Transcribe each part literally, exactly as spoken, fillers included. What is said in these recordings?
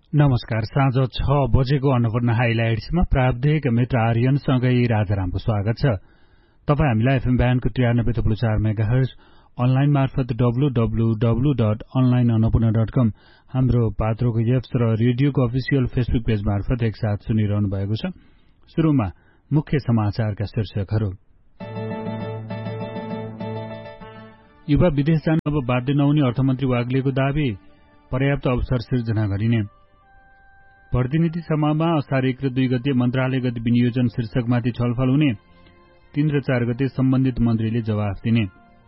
नमस्कार। साँझ छ बजेको अन्नपूर्ण हाइलाइट्समा प्राविधिक मित्र आर्यनसँगै राजारामको स्वागत छ। तपाईँ हामीलाई एफएम ब्यान्डको त्रियानब्बे थप्लो चार मेगाहर्ज, अनलाइन मार्फत W W W dot online Annapurna dot कम, हाम्रो पात्रोको एप्स र रेडियोको अफिसियल फेसबुक पेज मार्फत एकसाथ सुनिरहनु भएको छ। सुरुमा मुख्य समाचारका शीर्षकहरू। युवा विदेश जान अब बाध्य नहुने अर्थमन्त्री वाग्लेको दावी, पर्याप्त अवसर सिर्जना गरिने। प्रतिनिधि सभामा असार एक र दुई गते मन्त्रालयगत विनियोजन शीर्षकमाथि छलफल हुने, तीन र चार गते सम्बन्धित मन्त्रीले जवाफ दिने।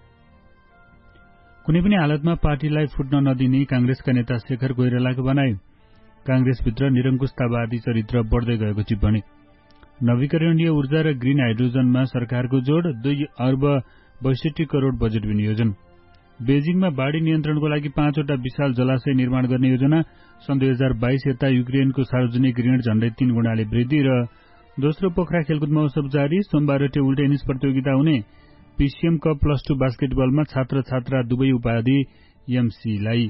कुनै पनि हालतमा पार्टीलाई फुट्न नदिने कांग्रेसका नेता शेखर कोइरालाको भनाई, कांग्रेसभित्र निरंकुशतावादी चरित्र बढ्दै गएको टिप्पणी। नवीकरणीय ऊर्जा र ग्रीन हाइड्रोजनमा सरकारको जोड, दुई अर्ब बैसठी करोड़ बजेट विनियोजन। बेजिङमा बाढ़ी नियन्त्रणको लागि पाँचवटा विशाल जलाशय निर्माण गर्ने योजना, सन् दुई हजार बाइस यता युक्रेनको सार्वजनिक ऋण झण्डै तीन गुणाले वृद्धि र दोस्रो पोखरा खेलकुद महोत्सव जारी, सोमबार टेबल टेनिस प्रतियोगिता हुने। पीसीएम कप प्लस टू बास्केटबलमा छात्र छात्रा दुवै उपाधि एमसीलाई।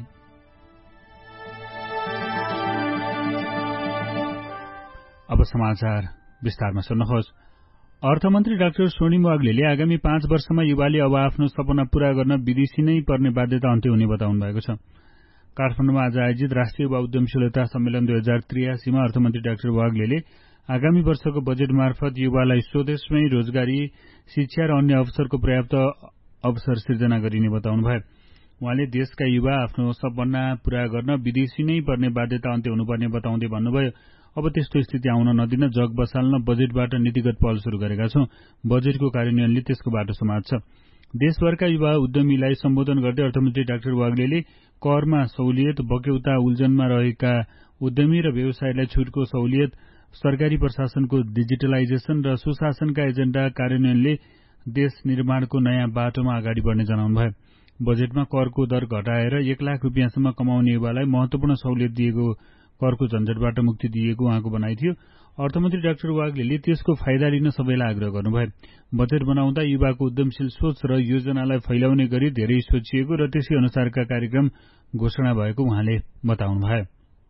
अब समाचार विस्तारमा सुन्नुहोस्। अर्थमन्त्री डाक्टर स्वर्णिम वाग्लेले आगामी पाँच वर्षमा युवाले अब आफ्नो सपना पूरा गर्न विदेशी नै पर्ने बाध्यता अन्त्य हुने बताउनु भएको छ। काठमाडौँमा आज आयोजित राष्ट्रिय युवा उद्यमशीलता सम्मेलन दुई हजार त्रियासीमा अर्थमन्त्री डाक्टर वाग्लेले आगामी वर्षको बजेट मार्फत युवालाई स्वदेशमै रोजगारी, शिक्षा र अन्य अवसरको पर्याप्त अवसर सिर्जना गरिने बताउनु भयो। उहाँले देशका युवा आफ्नो सपना पूरा गर्न विदेशी नै पर्ने बाध्यता अन्त्य हुनुपर्ने बताउँदै भन्नुभयो, अब त्यस्तो स्थिति आउन नदिन जग बसाल्न बजेटबाट नीतिगत पहल शुरू गरेका छौं। बजेटको कार्यान्वयनले त्यसको बाटो समात्छ। देशभरका युवा उद्यमीलाई सम्बोधन गर्दै अर्थमन्त्री डाक्टर वाग्लेले करमा सहुलियत, बक्यौता उल्झनमा रहेका उद्यमी र व्यवसायलाई छुटको सहुलियत, सरकारी प्रशासनको डिजिटलाइजेशन र सुशासनका एजेण्डा कार्यान्वयनले देश निर्माणको नयाँ बाटोमा अगाडि बढ्ने जनाउनु भयो। बजेटमा करको दर घटाएर एक लाख रुपियाँसम्म कमाउने युवालाई महत्वपूर्ण सहुलियत दिएको, करको झन्झटबाट मुक्ति दिएको उहाँको भनाइ थियो। अर्थमन्त्री डाक्टर वाग्लेले त्यसको फाइदा लिन सबैलाई आग्रह गर्नुभयो। बजेट बनाउँदा युवाको उद्यमशील सोच र योजनालाई फैलाउने गरी धेरै सोचिएको र त्यसै अनुसारका कार्यक्रम घोषणा भएको उहाँले बताउनुभयो।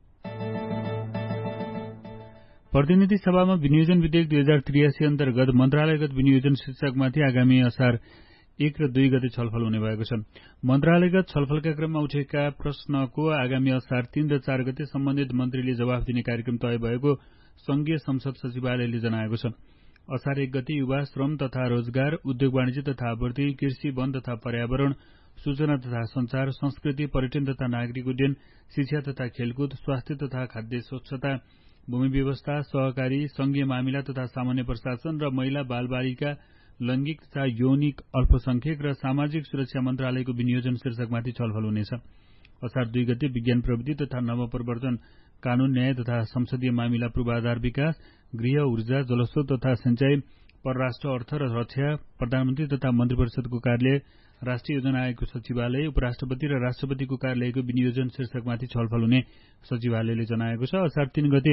प्रतिनिधि सभामा विनियोजन विधेयक दुई हजार त्रियासी अन्तर्गत मन्त्रालयगत विनियोजन शीर्षकमाथि आगामी असार एक र दुई गते छलफल हुने भएको छ। मन्त्रालयगत छलफलका क्रममा उठेका प्रश्नको आगामी असार तीन र चार गते सम्बन्धित मन्त्रीले जवाफ दिने कार्यक्रम तय भएको संघीय संसद सचिवालयले जनाएको छ। असार एक गते युवा, श्रम तथा रोजगार, उद्योग वाणिज्य तथा आपूर्ति, कृषि, वन तथा पर्यावरण, सूचना तथा संचार, संस्कृति, पर्यटन तथा नागरिक उड्डयन, शिक्षा तथा खेलकुद, स्वास्थ्य तथा खाद्य स्वच्छता, भूमि व्यवस्था, सहकारी, संघीय मामिला तथा सामान्य प्रशासन र महिला बालबालिका, लैंगिक तथा यौनिक अल्पसंख्यक र सामाजिक सुरक्षा मन्त्रालयको विनियोजन शीर्षकमाथि छलफल हुनेछ। असार दुई गते विज्ञान प्रविधि तथा नवप्रवर्तन, कानून न्याय तथा संसदीय मामिला, पूर्वाधार विकास, गृह, ऊर्जा, जलस्रोत तथा सिंचाई, परराष्ट्र, अर्थ र रक्षा, प्रधानमन्त्री तथा मन्त्री परिषदको कार्यालय, राष्ट्रिय योजना आयोगको सचिवालय, उपराष्ट्रपति र राष्ट्रपतिको कार्यालयको विनियोजन शीर्षकमाथि छलफल हुने सचिवालयले जनाएको छ। असार तीन गते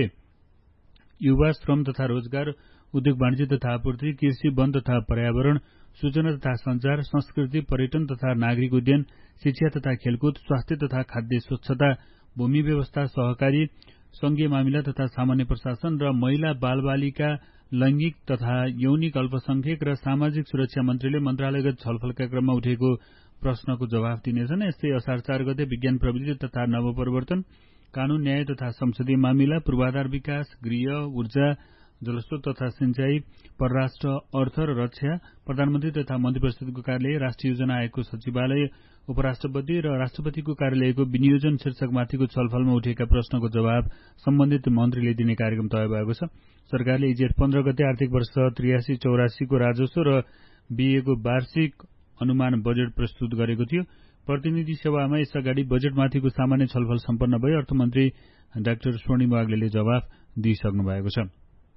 युवा, श्रम तथा रोजगार, उद्योग वाणिज्य तथा आपूर्ति, कृषि, वन तथा पर्यावरण, सूचना तथा संचार, संस्कृति, पर्यटन तथा नागरिक उड्डयन, शिक्षा तथा खेलकुद, स्वास्थ्य तथा खाद्य स्वच्छता, भूमि व्यवस्था, सहकारी, संघीय मामिला तथा सामान्य प्रशासन र महिला बालबालिका, लैंगिक तथा यौनिक अल्पसंख्यक र सामाजिक सुरक्षा मन्त्रीले मन्त्रालयगत छलफलका क्रममा उठेको प्रश्नको जवाफ दिनेछन्। यस्तै असार चार गते विज्ञान प्रविधि तथा नवप्रवर्तन, कानून न्याय तथा संसदीय मामिला, पूर्वाधार विकास, गृह, ऊर्जा, जलस्रोत तथा सिंचाई, परराष्ट्र, अर्थ र रक्षा, प्रधानमन्त्री तथा मन्त्री परिषदको कार्यालय, राष्ट्रिय योजना आयोगको सचिवालय, उपराष्ट्रपति र राष्ट्रपतिको कार्यालयको विनियोजन शीर्षकमाथिको छलफलमा उठेका प्रश्नको जवाब सम्बन्धित मन्त्रीले दिने कार्यक्रम तय भएको छ। सरकारले जेठ पन्ध्र गते आर्थिक वर्ष त्रियासी चौरासीको राजस्व र बीएको वार्षिक अनुमान बजेट प्रस्तुत गरेको थियो। प्रतिनिधि सभामा यसअगाडि बजेटमाथिको सामान्य छलफल सम्पन्न भई अर्थमन्त्री डाक्टर स्वर्णिम वाग्लेले जवाफ दिइसक्नु भएको छ।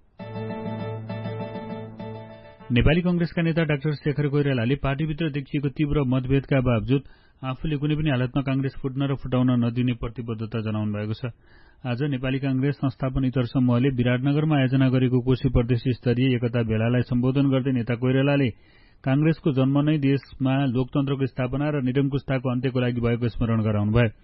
नेपाली कंग्रेसका नेता डाक्टर शेखर कोइरालाले पार्टीभित्र देखिएको तीव्र मतभेदका बावजुद आफूले कुनै पनि हालतमा कांग्रेस फुट्न र फुटाउन नदिने प्रतिबद्धता जनाउनु भएको छ। आज नेपाली कांग्रेस संस्थापन इतर समूहले विराटनगरमा आयोजना गरेको कोशी प्रदेश स्तरीय एकता भेलालाई सम्बोधन गर्दै नेता कोइरालाले कांग्रेसको जन्म नै देशमा लोकतन्त्रको स्थापना र निरंकुशताको अन्त्यको लागि भएको स्मरण गराउनुभयो।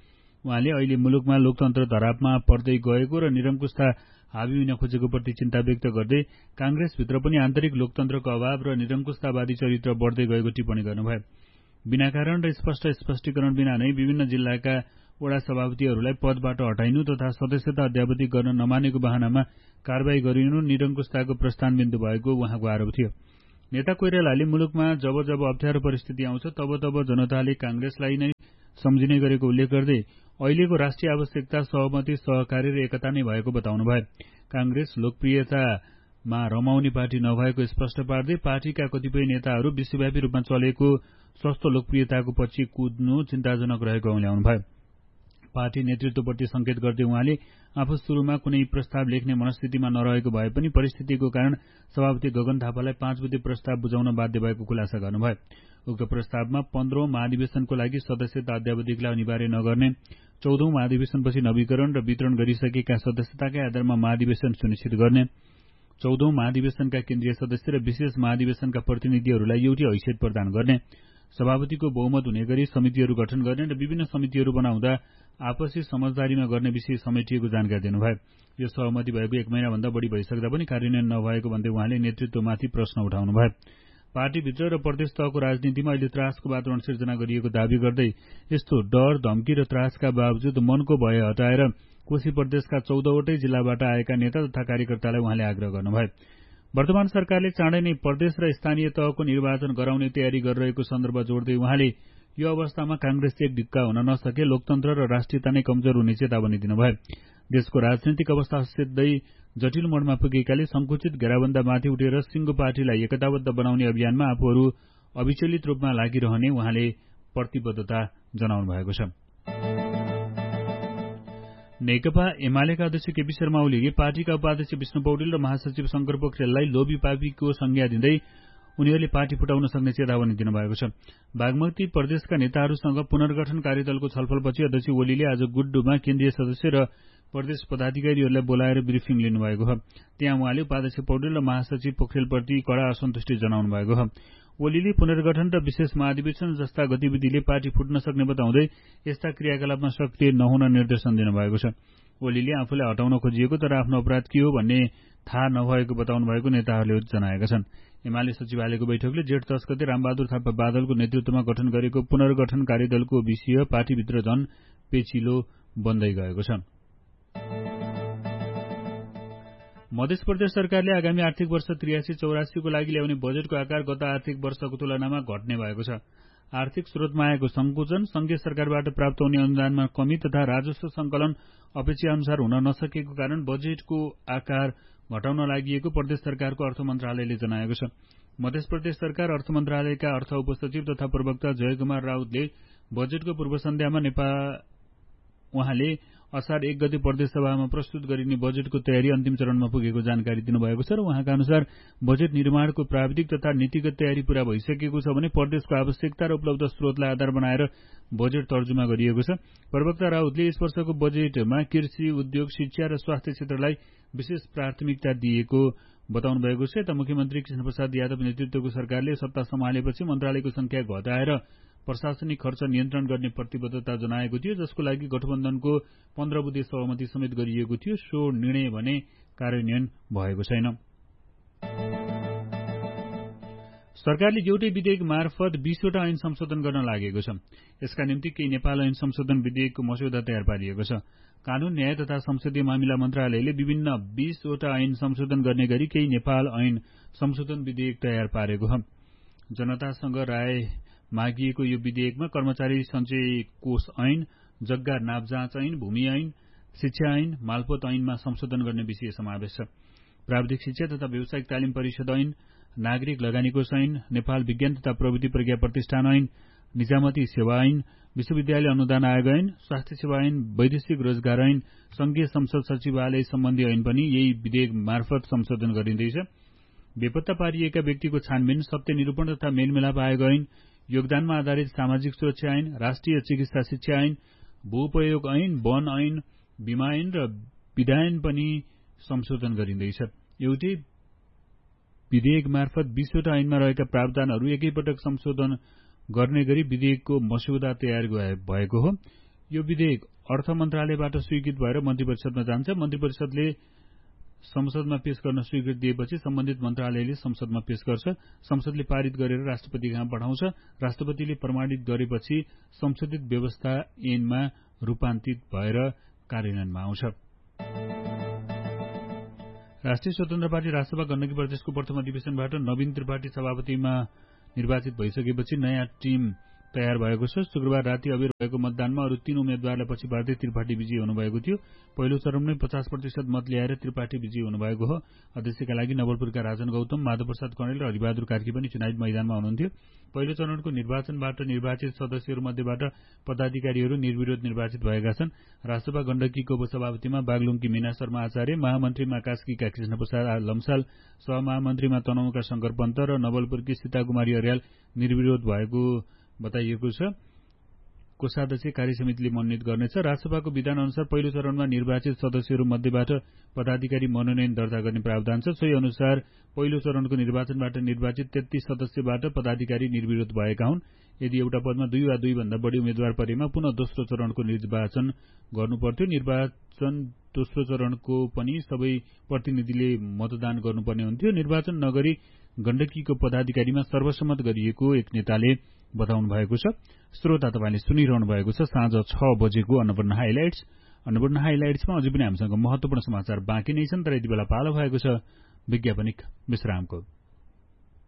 उहाँले अहिले मुलुकमा लोकतन्त्र धरापमा पर्दै गएको र निरङ्कुशता हावी हुन खोजेको प्रति चिन्ता व्यक्त गर्दै कांग्रेसभित्र पनि आन्तरिक लोकतन्त्रको अभाव र निरङ्कुशतावादी चरित्र बढ्दै गएको टिप्पणी गर्नुभयो। बिना कारण र स्पष्ट स्पष्टीकरण बिना नै विभिन्न जिल्लाका वडा सभापतिहरूलाई पदबाट हटाइनु तथा सदस्यता अध्यावधि गर्न नमानेको बहानामा कारबाही गरिनु निरङ्कुशताको प्रस्थानबिन्दु भएको उहाँको आरोप थियो। नेता कोइरालाले मुलुकमा जब जब अप्ठ्यारो परिस्थिति आउँछ तब तब जनताले कांग्रेसलाई नै सम्झिने गरेको उल्लेख गर्दै अहिलेको राष्ट्रिय आवश्यकता सहमति सहकारी र एकता नै भएको बताउनुभयो। कांग्रेस लोकप्रियतामा रमाउने पार्टी नभएको स्पष्ट पार्दै पार्टीका कतिपय नेताहरू विश्वव्यापी रूपमा चलेको सस्तो लोकप्रियताको पछि कुद्नु चिन्ताजनक रहेको औल्याउनुभयो। पार्टी नेतृत्वप्रति संकेत गर्दै उहाँले आफू सुरुमा कुनै प्रस्ताव लेख्ने मनस्थितिमा नरहेको भए पनि परिस्थितिको कारण सभापति गगन थापालाई पाँच बुँदे प्रस्ताव बुझाउन बाध्य भएको खुलासा गर्नुभयो। उक्त प्रस्तावमा पन्ध्रौं महाधिवेशनको लागि सदस्यता अध्यावधिलाई अनिवार्य नगर्ने, चौधौं महाधिवेशनपछि नवीकरण र वितरण गरिसकेका सदस्यताकै आधारमा महाधिवेशन सुनिश्चित गर्ने, चौधौं महाधिवेशनका केन्द्रीय सदस्य र विशेष महाधिवेशनका प्रतिनिधिहरूलाई एउटै हैसियत प्रदान गर्ने, सभापतिको बहुमत हुने गरी समितिहरू गठन गर्ने र विभिन्न समितिहरू बनाउँदा आपसी समझदारीमा गर्ने विषय समेटिएको जानकारी दिनुभयो। यो सहमति भएको एक महिनाभन्दा बढ़ी भइसक्दा पनि कार्यान्वयन नभएको भन्दै उहाँले नेतृत्वमाथि प्रश्न उठाउनुभयो। पार्टीभित्र र प्रदेश तहको राजनीतिमा अहिले त्रासको वातावरण सिर्जना गरिएको दावी गर्दै यस्तो डर, धम्की र त्रासका बावजुद मनको भय हटाएर कोशी प्रदेशका चौधवटै जिल्लाबाट आएका नेता तथा कार्यकर्तालाई उहाँले आग्रह गर्नुभयो। वर्तमान सरकारले चाँडै नै प्रदेश र स्थानीय तहको निर्वाचन गराउने तयारी गरिरहेको सन्दर्भ जोड्दै उहाँले यो अवस्थामा कांग्रेस एक ढिक्का हुन नसके लोकतन्त्र र राष्ट्रियता नै कमजोर हुने चेतावनी दिनुभयो। देशको राजनैतिक अवस्था सिधै जटिल मोडमा पुगेकाले संकुचित घेराबन्दमाथि उठेर सिंगो पार्टीलाई एकताबद्ध बनाउने अभियानमा आफूहरू अविचलित रूपमा लागिरहने उहाँले प्रतिबद्धता जनाउनु भएको छ। नेकपा एमालेका अध्यक्ष केपी शर्मा ओलीले पार्टीका उपाध्यक्ष विष्णु पौडेल र महासचिव शंकर पोखरेललाई लोभी पापीको संज्ञा दिँदै उनीहरूले पार्टी फुटाउन सक्ने चेतावनी दिनुभएको छ। बागमती प्रदेशका नेताहरूसँग पुनर्गठन कार्यदलको छलफलपछि अध्यक्ष ओलीले आज गुड्डुमा केन्द्रीय सदस्य र प्रदेश पदाधिकारीहरूलाई बोलाएर ब्रिफिङ लिनुभएको हो। त्यहाँ उहाँले उपाध्यक्ष पौडेल र महासचिव पोखरेलप्रति कड़ा असन्तुष्टि जनाउनु भएको हो। ओलीले पुनर्गठन र विशेष महाधिवेशन जस्ता गतिविधिले पार्टी फुट्न सक्ने बताउँदै यस्ता क्रियाकलापमा सक्रिय नहुन निर्देशन दिनुभएको छ। ओलीले आफूलाई हटाउन खोजिएको तर आफ्नो अपराध के हो भन्ने थाहा नभएको बताउनु भएको नेताहरूले जनाएका छन्। एमाले सचिवालयको बैठकले जेठ दश गते रामबहादुर थापा बादलको नेतृत्वमा गठन गरेको पुनर्गठन कार्यदलको विषय पार्टीभित्र झन पेचिलो बन्दै गएको छ। मध्य प्रदेश सरकारले आगामी आर्थिक वर्ष त्रियासी चौरासीको लागि ल्याउने बजेटको आकार गत आर्थिक वर्षको तुलनामा घट्ने भएको छ। आर्थिक स्रोतमा आएको संकुचन, संघीय सरकारबाट प्राप्त हुने अनुदानमा कमी तथा राजस्व संकलन अपेक्षा अनुसार हुन नसकेको कारण बजेटको आकार घटाउन लागि प्रदेश सरकारको अर्थ मन्त्रालयले जनाएको छ। मध्य प्रदेश सरकार अर्थ मन्त्रालयका अर्थ उपसचिव तथा प्रवक्ता जयकुमार राउतले बजेटको पूर्व सन्ध्यामा नेपाल उहाँले असार एक गते प्रदेश सभामा प्रस्तुत गरिने बजेटको तयारी अन्तिम चरणमा पुगेको जानकारी दिनुभएको छ र उहाँका अनुसार बजेट निर्माणको प्राविधिक तथा नीतिगत तयारी पूरा भइसकेको छ भने प्रदेशको आवश्यकता र उपलब्ध स्रोतलाई आधार बनाएर बजेट तर्जुमा गरिएको छ। प्रवक्ता राउतले यस वर्षको बजेटमा कृषि, उद्योग, शिक्षा र स्वास्थ्य क्षेत्रलाई विशेष प्राथमिकता दिएको बताउनु भएको छ। यता मुख्यमन्त्री कृष्णप्रसाद यादव नेतृत्वको सरकारले सत्ता सम्हालेपछि मन्त्रालयको संख्या घटाएर प्रशासनिक खर्च नियन्त्रण गर्ने प्रतिबद्धता जनाएको थियो, जसको लागि गठबन्धनको पन्ध्र बुँदे सहमति समेत गरिएको थियो। सो निर्णय भने कार्यान्वयन भएको छैन। सरकारले एउटै विधेयक मार्फत बीसवटा ऐन संशोधन गर्न लागेको छ। यसका निम्ति केही नेपाल ऐन संशोधन विधेयकको मस्यौदा तयार पारिएको छ। कानून, न्याय तथा संसदीय मामिला मन्त्रालयले विभिन्न बीसवटा ऐन संशोधन गर्ने गरी केही नेपाल ऐन संशोधन विधेयक तयार पारेको हो। जनतासँग राय मागिएको यो विधेयकमा कर्मचारी सञ्चय कोष ऐन, जग्गा नाप जाँच ऐन, भूमि ऐन, शिक्षा ऐन, मालपोत ऐनमा संशोधन गर्ने विषय समावेश छ। प्राविधिक शिक्षा तथा व्यावसायिक तालिम परिषद ऐन, नागरिक लगानी कोष ऐन, नेपाल विज्ञान तथा प्रविधि प्रज्ञा प्रतिष्ठान ऐन, निजामती सेवा ऐन, विश्वविद्यालय अनुदान आयोग ऐन, स्वास्थ्य सेवा ऐन, वैदेशिक रोजगार ऐन, संघीय संसद सचिवालय सम्बन्धी ऐन पनि यही विधेयक मार्फत संशोधन गरिँदैछ। बेपत्ता पारिएका व्यक्तिको छानबिन, सत्य निरूपण तथा मेलमिलाप आयोग ऐन, योगदानमा आधारित सामाजिक सुरक्षा ऐन, राष्ट्रिय चिकित्सा शिक्षा ऐन, भूपयोग ऐन, वन ऐन, बीमा ऐन र विधायन पनि संशोधन गरिँदैछ। एउटै विधेयक मार्फत बीसवटा ऐनमा रहेका प्रावधानहरू एकैपटक संशोधन गर्ने गरी विधेयकको मस्यौदा तयार भएको हो। यो विधेयक अर्थ मन्त्रालयबाट स्वीकृत भएर मन्त्री परिषदमा जान्छ। मन्त्री परिषदले संसदमा पेश गर्न स्वीकृति दिएपछि सम्बन्धित मन्त्रालयले संसदमा पेश गर्छ। संसदले पारित गरेर राष्ट्रपति कहाँ पठाउँछ। राष्ट्रपतिले प्रमाणित गरेपछि संशोधित व्यवस्था ऐनमा रूपान्तरित भएर कार्यान्वयनमा आउँछ। राष्ट्रिय स्वतन्त्र पार्टी राष्ट्रसभा गण्डकी प्रदेशको प्रथम अधिवेशनबाट नवीन त्रिपाठी सभापतिमा निर्वाचित भइसकेपछि नयाँ टिम तयार भएको छ। शुक्रबार राति अबेर भएको मतदानमा अरू तीन उम्मेद्वारलाई पछि पार्दै त्रिपाठी विजयी हुनुभएको थियो। पहिलो चरणमै पचास प्रतिशत मत ल्याएर त्रिपाठी विजयी हुनुभएको हो। अध्यक्षका लागि नवलपुरका राजन गौतम, माधव प्रसाद कणेल र हरिबहादुर कार्की पनि चुनावी मैदानमा हुनुहुन्थ्यो। पहिलो चरणको निर्वाचनबाट निर्वाचित सदस्यहरूमध्येबाट पदाधिकारीहरू निर्विरोध निर्वाचित भएका छन्। राष्ट्रसभा गण्डकीको उपसभापतिमा बागलुङकी मीना शर्मा आचार्य, महामन्त्रीमा कास्कीका कृष्णप्रसाद लम्साल, सहमहामन्त्रीमा तनहुँका शंकर पन्त र नवलपुरकी सीताकुमारी अर्याल निर्विरोध भएको बताइएको छ। कोषाध्यक्ष कार्यसमितिले मनोनित गर्नेछ। राष्ट्रसभाको विधान अनुसार पहिलो चरणमा निर्वाचित सदस्यहरू मध्येबाट पदाधिकारी मनोनयन दर्ता गर्ने प्रावधान छ। सोही अनुसार पहिलो चरणको निर्वाचनबाट निर्वाचित तेत्तीस सदस्यबाट पदाधिकारी निर्विरोध भएका हुन्। यदि एउटा पदमा दुई वा दुई भन्दा बढी उम्मेद्वार परेमा पुनः दोस्रो चरणको निर्वाचन गर्नुपर्थ्यो। निर्वाचन दोस्रो चरणको पनि सबै प्रतिनिधिले मतदान गर्नुपर्ने हुन्थ्यो। निर्वाचन नगरी गण्डकीको पदाधिकारीमा सर्वसम्मत गरिएको एक नेताले बताउनु भएको छ। श्रोता तपाईले सुनिरहनु भएको छ साँझ छ बजेको अन्नपूर्ण हाइलाइट्स। अन्नपूर्ण हाइलाइट्समा अझै पनि हामीसँग महत्वपूर्ण समाचार बाँकी नै छन्, तर यति बेला पालो भएको छ विज्ञापनिक विश्रामको।